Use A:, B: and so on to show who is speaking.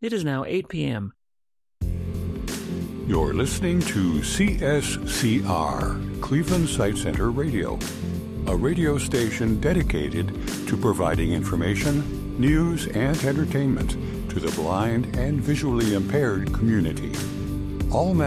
A: It is now 8 p.m.
B: You're listening to CSCR, Cleveland Sight Center Radio, a radio station dedicated to providing information, news, and entertainment to the blind and visually impaired community. All